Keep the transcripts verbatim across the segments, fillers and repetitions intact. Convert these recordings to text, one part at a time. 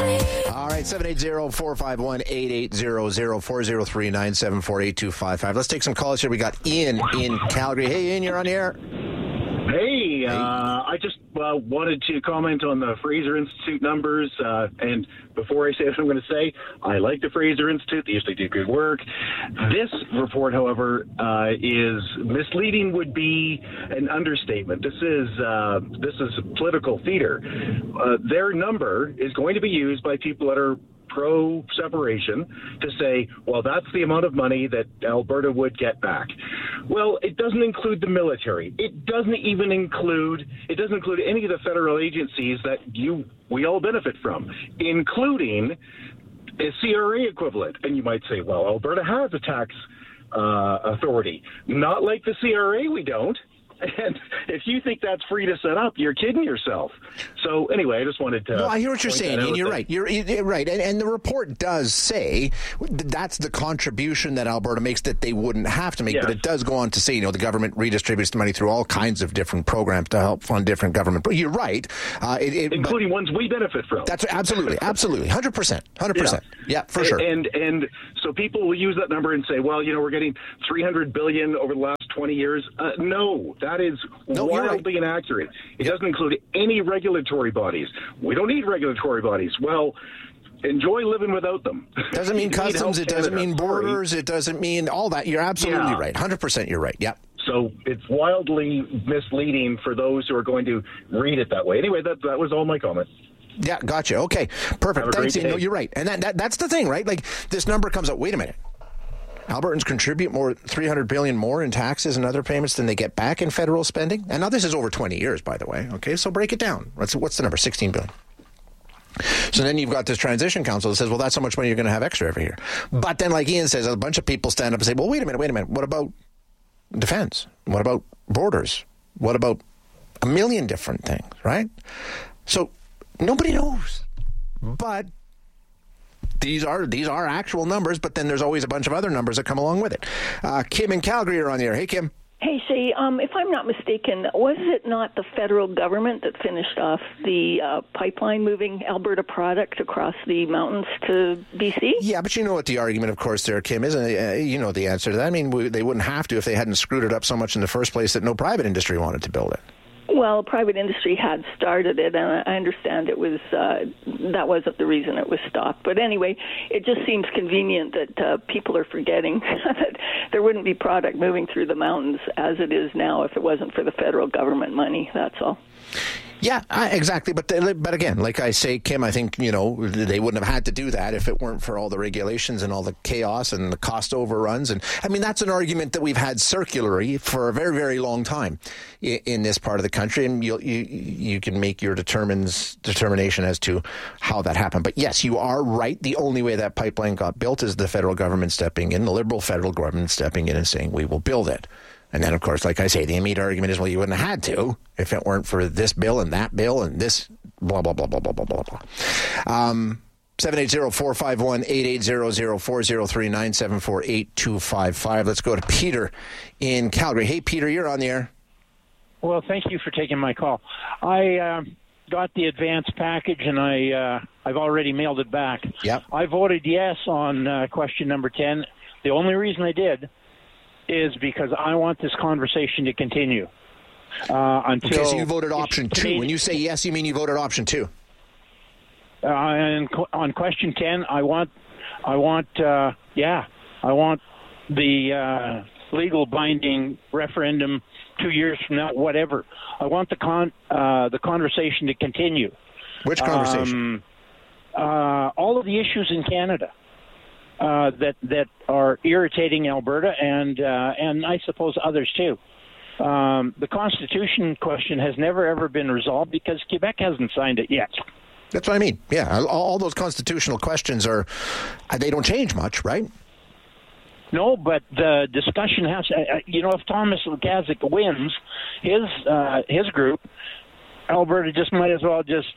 All right, seven eight zero, four five one, eight eight zero zero, four zero three, nine seven four, eight two five five. Let's take some calls here. We got Ian in Calgary. Hey, Ian, you're on the air. Hey, uh, I just uh, wanted to comment on the Fraser Institute numbers. Uh, and before I say what I'm going to say, I like the Fraser Institute. They usually do good work. This report, however, uh, is misleading would be an understatement. This is uh, this is political theater. Uh, their number is going to be used by people that are pro-separation to say, well, that's the amount of money that Alberta would get back. Well, it doesn't include the military. It doesn't even include, it doesn't include any of the federal agencies that you we all benefit from, including a C R A equivalent. And you might say, well, Alberta has a tax uh, authority. Not like the C R A, we don't. And if you think that's free to set up, you're kidding yourself. So anyway, I just wanted to... No, I hear what you're saying, and you're right. You're, you're right. And, and the report does say that's the contribution that Alberta makes that they wouldn't have to make. Yes. But it does go on to say, you know, the government redistributes the money through all kinds of different programs to help fund different government. But you're right. Uh, it, it, Including ones we benefit from. That's absolutely, absolutely. one hundred percent. one hundred percent. Yeah, yeah for sure. And, and so people will use that number and say, well, you know, we're getting three hundred billion dollars over the last twenty years. Uh, no, that is no, wildly right. inaccurate. It yep. doesn't include any regulatory bodies. We don't need regulatory bodies. Well, enjoy living without them. Doesn't mean customs. It doesn't mean borders. It doesn't mean all that. You're absolutely yeah. right. one hundred percent you're right. Yep. So it's wildly misleading for those who are going to read it that way. Anyway, that that was all my comments. Yeah, gotcha. Okay, perfect. Thanks. No, you're right. And that, that that's the thing, right? Like this number comes up. Wait a minute. Albertans contribute more, three hundred billion dollars more in taxes and other payments than they get back in federal spending. And now this is over twenty years, by the way. Okay, so break it down. What's, what's the number? sixteen billion dollars. So then you've got this transition council that says, well, that's how much money you're going to have extra every year. But then, like Ian says, a bunch of people stand up and say, well, wait a minute, wait a minute. What about defense? What about borders? What about a million different things, right? So nobody knows. But These are these are actual numbers, but then there's always a bunch of other numbers that come along with it. Uh, Kim in Calgary are on the air. Hey, Kim. Hey, Shay, um, if I'm not mistaken, was it not the federal government that finished off the uh, pipeline moving Alberta product across the mountains to B C? Yeah, but you know what the argument, of course, there, Kim, isn't it? Uh, you know the answer to that. I mean, we, they wouldn't have to if they hadn't screwed it up so much in the first place that no private industry wanted to build it. Well, private industry had started it, and I understand it was uh, that wasn't the reason it was stopped. But anyway, it just seems convenient that uh, people are forgetting that there wouldn't be product moving through the mountains as it is now if it wasn't for the federal government money. That's all. Yeah, exactly. But but again, like I say, Kim, I think, you know, they wouldn't have had to do that if it weren't for all the regulations and all the chaos and the cost overruns. And I mean, that's an argument that we've had circularly for a very, very long time in, in this part of the country. And you you you can make your determines determination as to how that happened. But yes, you are right. The only way that pipeline got built is the federal government stepping in, the Liberal federal government stepping in and saying, we will build it. And then, of course, like I say, the immediate argument is, well, you wouldn't have had to if it weren't for this bill and that bill and this blah, blah, blah, blah, blah, blah, blah, blah. Um, seven eight zero, four five one, eight eight zero zero, four zero three, nine seven four, eight two five five. Let's go to Peter in Calgary. Hey, Peter, you're on the air. Well, thank you for taking my call. I uh, got the advance package, and I, uh, I've already mailed it back. Yep. I voted yes on uh, question number ten. The only reason I did is because I want this conversation to continue uh, until... Okay, so you voted option two. When you say yes, you mean you voted option two? Uh, and on question ten, I want, I want, uh, yeah, I want the uh, legal binding referendum two years from now, whatever. I want the con, uh, the conversation to continue. Which conversation? Um, uh, all of the issues in Canada. Uh, that that are irritating Alberta and uh, and I suppose others too. Um, the Constitution question has never ever been resolved because Quebec hasn't signed it yet. That's what I mean. Yeah, all, all those constitutional questions are they don't change much, right? No, but the discussion has. Uh, you know, if Thomas Lukazik wins his uh, his group, Alberta just might as well just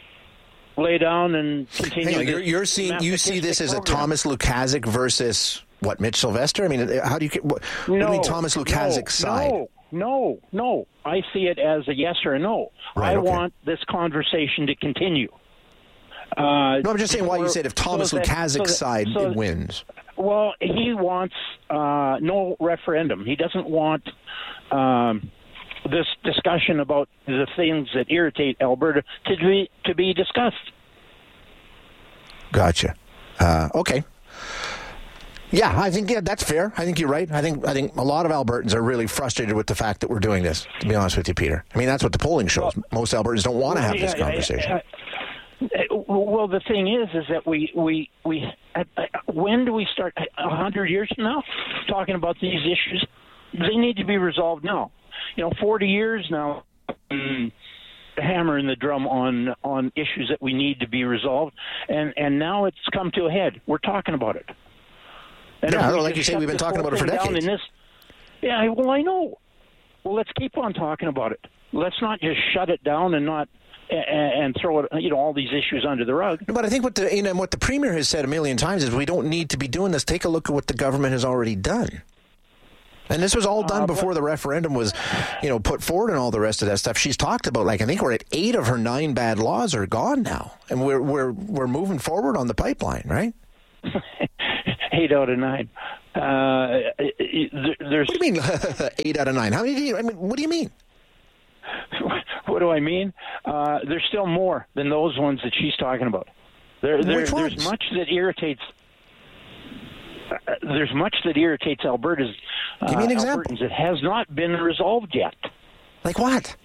lay down and continue. Hang on, you're, you're seeing you see this as program. A Thomas Lukazik versus what, Mitch Sylvester? I mean, how do you what, no, what do you mean Thomas Lukazik's no, side? No, no, no. I see it as a yes or a no. Right, I okay. want this conversation to continue. Uh, no, I'm just saying why you said if Thomas so that, Lukaszik's so that, side so that, wins. Well, he wants uh, no referendum. He doesn't want um, this discussion about the things that irritate Alberta to be to be discussed. Gotcha. Uh, okay. Yeah, I think yeah, that's fair. I think you're right. I think I think a lot of Albertans are really frustrated with the fact that we're doing this. To be honest with you, Peter. I mean, that's what the polling shows. Most Albertans don't want to have this conversation. Well, the thing is, is that we we we when do we start? A hundred years from now, talking about these issues, they need to be resolved now. You know, forty years now, um, hammering the drum on on issues that we need to be resolved, and and now it's come to a head. We're talking about it. And yeah, like you say, we've been talking about it for decades. This, yeah, well, I know. Well, let's keep on talking about it. Let's not just shut it down and not and, and throw it, you know, all these issues under the rug. But I think what the you know, what the Premier has said a million times is we don't need to be doing this. Take a look at what the government has already done. And this was all done uh, before but, the referendum was, you know, put forward and all the rest of that stuff. She's talked about, like, I think we're at eight of her nine bad laws are gone now, and we're we're we're moving forward on the pipeline, right? Eight out of nine. Uh, there's. What do you mean eight out of nine? How many do you? I mean, what do you mean? What do I mean? Uh, there's still more than those ones that she's talking about. There, there, Which ones? There's much that irritates. Uh, there's much that irritates Alberta's. Uh, Give me an example. Albertans that has not been resolved yet. Like what?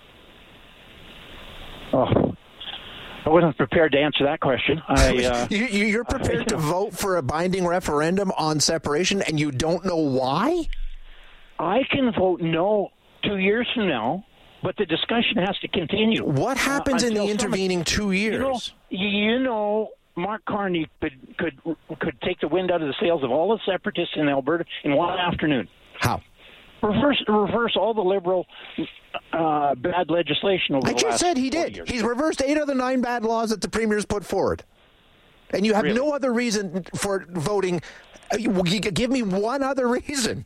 Oh. I wasn't prepared to answer that question. I, uh, you, you're prepared to vote for a binding referendum on separation, and you don't know why? I can vote no two years from now, but the discussion has to continue. What happens uh, in the intervening some, two years? You know, you know, Mark Carney could could could take the wind out of the sails of all the separatists in Alberta in one afternoon. How? Reverse reverse all the Liberal uh, bad legislation over I the just last said he did. years. He's reversed eight of the nine bad laws that the Premier's put forward. And you have really? no other reason for voting. Give me one other reason.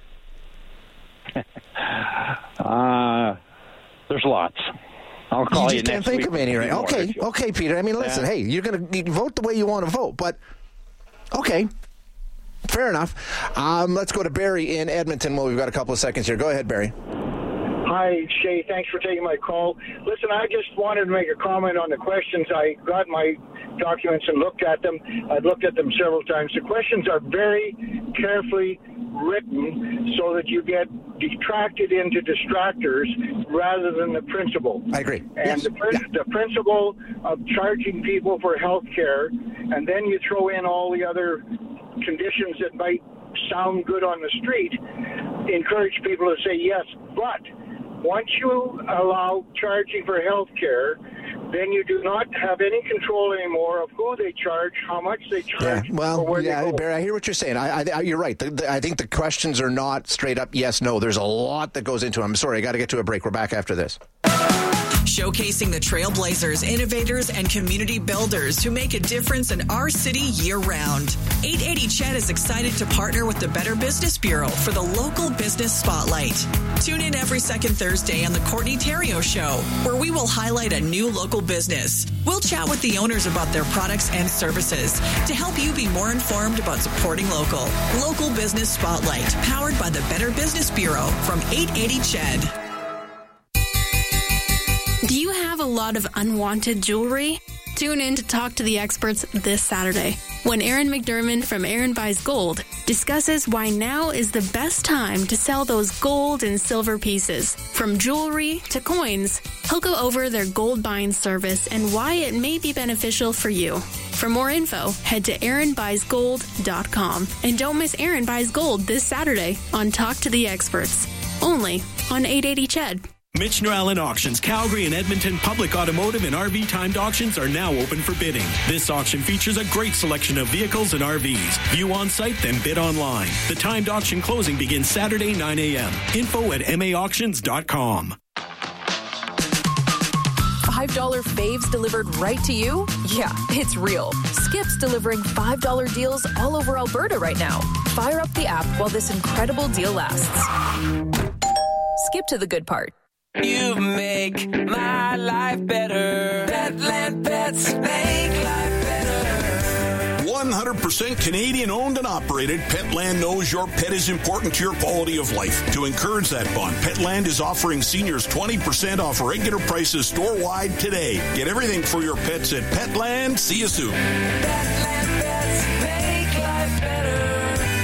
uh, there's lots. I'll call you. You just next can't think week of any, right? Okay, okay, Peter. I mean, listen, yeah. hey, you're going to vote the way you want to vote, but okay. Fair enough. Um, let's go to Barry in Edmonton. Well, we've got a couple of seconds here. Go ahead, Barry. Hi, Shay. Thanks for taking my call. Listen, I just wanted to make a comment on the questions. I got my documents and looked at them. I've looked at them several times. The questions are very carefully written so that you get detracted into distractors rather than the principle. I agree. And yes. the, prin- yeah. the principle of charging people for health care, and then you throw in all the other conditions that might sound good on the street, encourage people to say yes. But once you allow charging for health care, then you do not have any control anymore of who they charge, how much they charge. Yeah, well, or where yeah, they go. Barry, I hear what you're saying. I, I, you're right. The, the, I think the questions are not straight up yes, no. There's a lot that goes into them. I'm sorry, I got to get to a break. We're back after this. Showcasing the trailblazers, innovators, and community builders who make a difference in our city year-round. eight eighty C H E D is excited to partner with the Better Business Bureau for the Local Business Spotlight. Tune in every second Thursday on the Courtney Theriault Show, where we will highlight a new local business. We'll chat with the owners about their products and services to help you be more informed about supporting local. Local Business Spotlight, powered by the Better Business Bureau from eight eighty C H E D. Do you have a lot of unwanted jewelry? Tune in to Talk to the Experts this Saturday when Aaron McDermott from Aaron Buys Gold discusses why now is the best time to sell those gold and silver pieces. From jewelry to coins, he'll go over their gold buying service and why it may be beneficial for you. For more info, head to aaron buys gold dot com. And don't miss Aaron Buys Gold this Saturday on Talk to the Experts, only on eight eighty C H E D. Mitch Allen Auctions, Calgary and Edmonton public automotive and R V timed auctions are now open for bidding. This auction features a great selection of vehicles and R Vs. View on site, then bid online. The timed auction closing begins Saturday, nine a.m. Info at m a auctions dot com. five dollar faves delivered right to you? Yeah, it's real. Skip's delivering five dollar deals all over Alberta right now. Fire up the app while this incredible deal lasts. Skip to the good part. You make my life better. Petland Pets make hundred percent Canadian-owned and operated, Petland knows your pet is important to your quality of life. To encourage that bond, Petland is offering seniors twenty percent off regular prices store-wide today. Get everything for your pets at Petland. See you soon. Petland Pets make life better.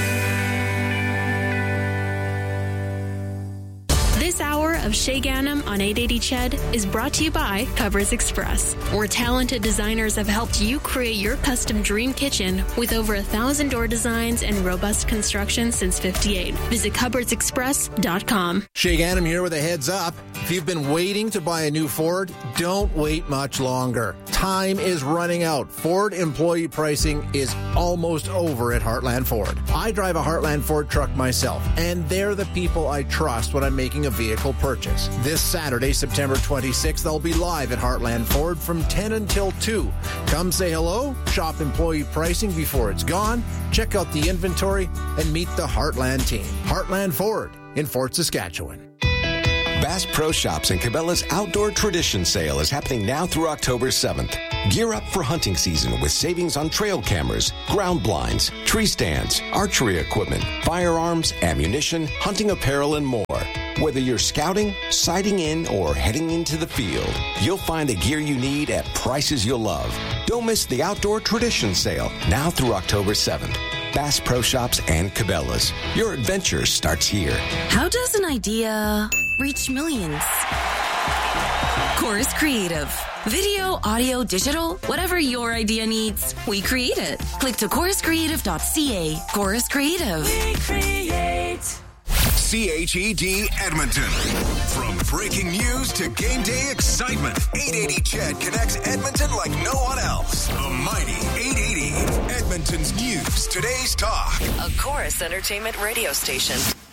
This hour of Shay Ganem on eight eighty C H E D is brought to you by Cupboards Express, where talented designers have helped you create your custom dream kitchen with over a thousand door designs and robust construction since fifty-eight. Visit cupboards express dot com. Shay Ganem here with a heads up. If you've been waiting to buy a new Ford, don't wait much longer. Time is running out. Ford employee pricing is almost over at Heartland Ford. I drive a Heartland Ford truck myself, and they're the people I trust when I'm making a vehicle purchase. This Saturday, September twenty-sixth, I'll be live at Heartland Ford from ten until two. Come say hello, shop employee pricing before it's gone, check out the inventory, and meet the Heartland team. Heartland Ford in Fort Saskatchewan. Bass Pro Shops and Cabela's Outdoor Tradition Sale is happening now through October seventh. Gear up for hunting season with savings on trail cameras, ground blinds, tree stands, archery equipment, firearms, ammunition, hunting apparel, and more. Whether you're scouting, sighting in, or heading into the field, you'll find the gear you need at prices you'll love. Don't miss the Outdoor Tradition Sale now through October seventh. Bass Pro Shops and Cabela's. Your adventure starts here. How does an idea reach millions? Chorus Creative. Video, audio, digital, whatever your idea needs, we create it. Click to chorus creative dot c a. Chorus Creative. We create. C H E D Edmonton. From breaking news to game day excitement, eight eighty C H E D connects Edmonton like no one else. The mighty eight eighty. Edmonton's news, today's talk. A Chorus Entertainment radio station.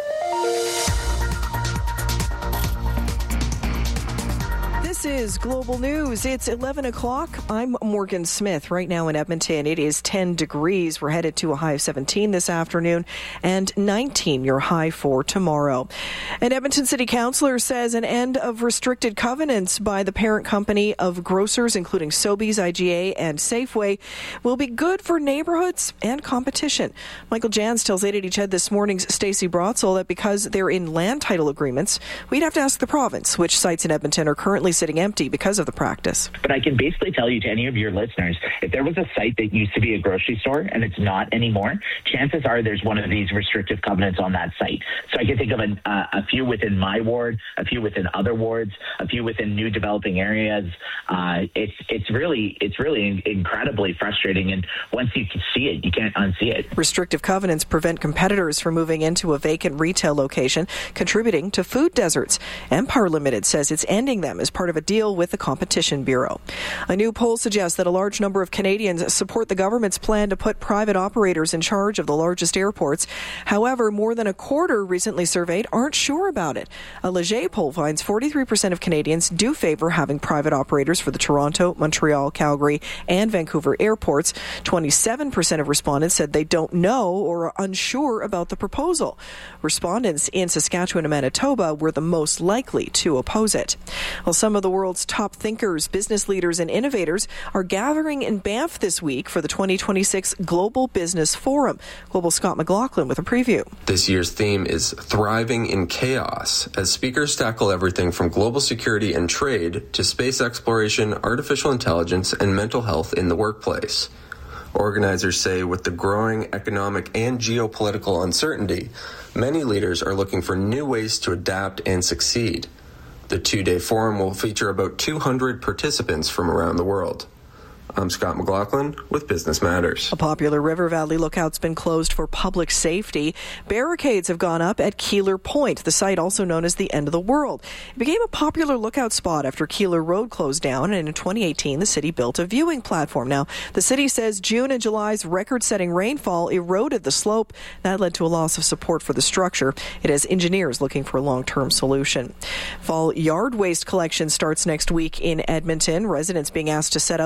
This is Global News. It's eleven o'clock. I'm Morgan Smith. Right now in Edmonton, it is ten degrees. We're headed to a high of seventeen this afternoon and nineteen your high for tomorrow. An Edmonton City Councillor says an end of restricted covenants by the parent company of grocers, including Sobeys, I G A, and Safeway, will be good for neighborhoods and competition. Michael Jans tells eight eighty C H E D this morning's Stacey Brotzel that because they're in land title agreements, we'd have to ask the province which sites in Edmonton are currently sitting empty because of the practice. But I can basically tell you to any of your listeners, if there was a site that used to be a grocery store and it's not anymore, chances are there's one of these restrictive covenants on that site. So I can think of an, uh, a few within my ward, a few within other wards, a few within new developing areas. Uh, it's it's really it's really incredibly frustrating. And once you can see it, you can't unsee it. Restrictive covenants prevent competitors from moving into a vacant retail location, contributing to food deserts. Empire Limited says it's ending them as part of a deal with the Competition Bureau. A new poll suggests that a large number of Canadians support the government's plan to put private operators in charge of the largest airports. However, more than a quarter recently surveyed aren't sure about it. A Leger poll finds forty-three percent of Canadians do favor having private operators for the Toronto, Montreal, Calgary, and Vancouver airports. twenty-seven percent of respondents said they don't know or are unsure about the proposal. Respondents in Saskatchewan and Manitoba were the most likely to oppose it. Well, some of the world's top thinkers, business leaders, and innovators are gathering in Banff this week for the twenty twenty-six Global Business Forum. Global Scott McLaughlin with a preview. This year's theme is Thriving in Chaos, as speakers tackle everything from global security and trade to space exploration, artificial intelligence, and mental health in the workplace. Organizers say with the growing economic and geopolitical uncertainty, many leaders are looking for new ways to adapt and succeed. The two-day forum will feature about two hundred participants from around the world. I'm Scott McLaughlin with Business Matters. A popular River Valley lookout's been closed for public safety. Barricades have gone up at Keeler Point, the site also known as the end of the world. It became a popular lookout spot after Keeler Road closed down, and in twenty eighteen, the city built a viewing platform. Now, the city says June and July's record-setting rainfall eroded the slope. That led to a loss of support for the structure. It has engineers looking for a long-term solution. Fall yard waste collection starts next week in Edmonton. Residents being asked to set out their yard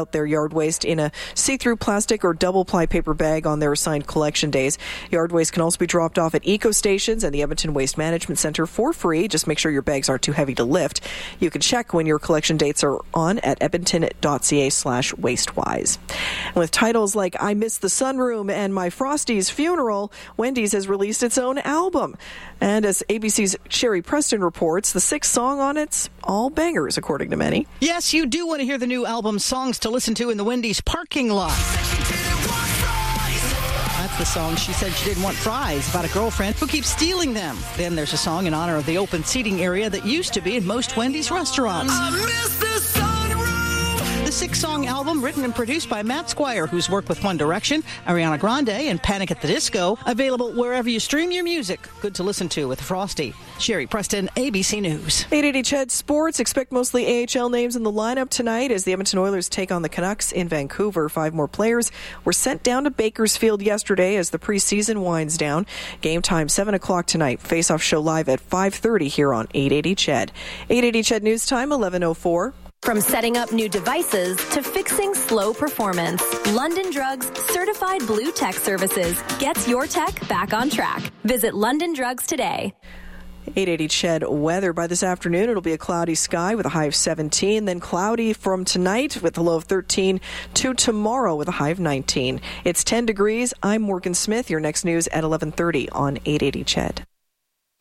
yard waste in a see-through plastic or double-ply paper bag on their assigned collection days. Yard waste can also be dropped off at eco stations and the Edmonton Waste Management Centre for free. Just make sure your bags aren't too heavy to lift. You can check when your collection dates are on at edmonton.ca slash wastewise. And with titles like I Miss the Sunroom and My Frosty's Funeral, Wendy's has released its own album. And as A B C's Sherry Preston reports, the sixth song on it's all bangers, according to many. Yes, you do want to hear the new album Songs to Listen to in the Wendy's parking lot. That's the song She Said She Didn't Want Fries, about a girlfriend who keeps stealing them. Then there's a song in honor of the open seating area that used to be in most Wendy's restaurants. I miss the sunroom. The six-song album, written and produced by Matt Squire, who's worked with One Direction, Ariana Grande, and Panic at the Disco, available wherever you stream your music. Good to listen to with Frosty. Sherry Preston, A B C News. eight eighty C H E D Sports. Expect mostly A H L names in the lineup tonight as the Edmonton Oilers take on the Canucks in Vancouver. Five more players were sent down to Bakersfield yesterday as the preseason winds down. Game time seven o'clock tonight. Face-off show live at five thirty here on eight eighty C H E D. eight eighty C H E D News Time, eleven oh four. From setting up new devices to fixing slow performance, London Drugs Certified Blue Tech Services gets your tech back on track. Visit London Drugs today. eight eighty C H E D weather. By this afternoon, it'll be a cloudy sky with a high of seventeen, then cloudy from tonight with a low of thirteen to tomorrow with a high of nineteen. It's ten degrees. I'm Morgan Smith. Your next news at eleven thirty on eight eighty C H E D.